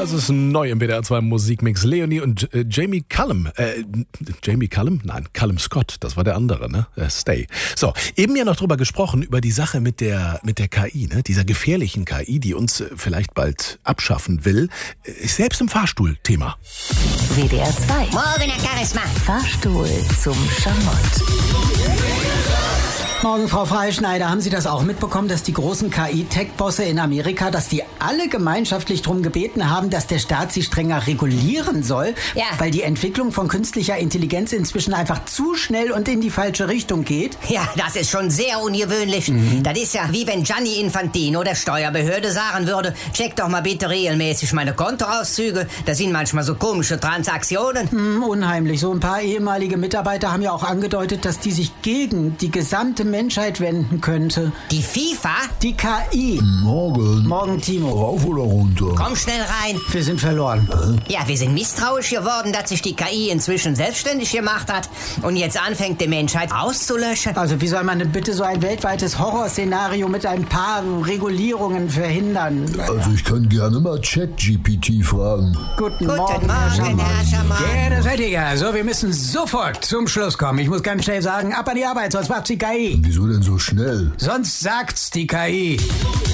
Das ist neu im WDR 2 Musikmix. Leonie und Jamie Cullum. Jamie Cullum? Nein, Cullum Scott. Das war der andere, ne? Stay. So, eben ja noch drüber gesprochen, über die Sache mit der KI, ne? Dieser gefährlichen KI, die uns vielleicht bald abschaffen will. Ist selbst im Fahrstuhl Thema. WDR 2. Morgen, Herr Charisma. Fahrstuhl zum Schamott. Morgen, Frau Freischneider. Haben Sie das auch mitbekommen, dass die großen KI-Tech-Bosse in Amerika, dass die alle gemeinschaftlich darum gebeten haben, dass der Staat sie strenger regulieren soll? Ja. Weil die Entwicklung von künstlicher Intelligenz inzwischen einfach zu schnell und in die falsche Richtung geht? Ja, das ist schon sehr ungewöhnlich. Das ist ja wie wenn Gianni Infantino der Steuerbehörde sagen würde, check doch mal bitte regelmäßig meine Kontoauszüge. Da sind manchmal so komische Transaktionen. Unheimlich. So ein paar ehemalige Mitarbeiter haben ja auch angedeutet, dass die sich gegen die gesamte Menschheit wenden könnte. Die FIFA? Die KI. Morgen. Morgen, Timo. Rauf oder runter? Komm schnell rein. Wir sind verloren. Ja, wir sind misstrauisch geworden, dass sich die KI inzwischen selbstständig gemacht hat und jetzt anfängt, die Menschheit auszulöschen. Also wie soll man denn bitte so ein weltweites Horrorszenario mit ein paar Regulierungen verhindern? Also ich kann gerne mal ChatGPT fragen. Guten Guten Morgen, Morgen, Herr Schamann. Ja, das seid ihr ja. So, wir müssen sofort zum Schluss kommen. Ich muss ganz schnell sagen, ab an die Arbeit, sonst macht's die KI. Wieso denn so schnell? Sonst sagt's die KI.